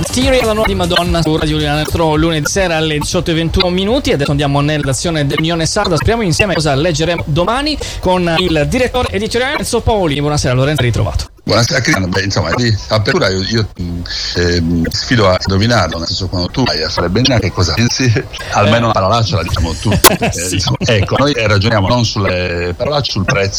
Styria, la nuova di Madonna su Radio Nastro lunedì sera alle 18:21. Adesso andiamo nella redazione dell'Unione Sarda. Speriamo insieme cosa leggeremo domani con il direttore editoriale Lorenzo Paoli. Buonasera Lorenzo, ritrovato. Buonasera Cristiano, apertura io sfido a indovinarlo, nel senso, quando tu vai a fare bene che cosa pensi, almeno una parolaccia la diciamo tutti, perché, sì. Ecco, noi ragioniamo non sulle parolacce, sul prezzo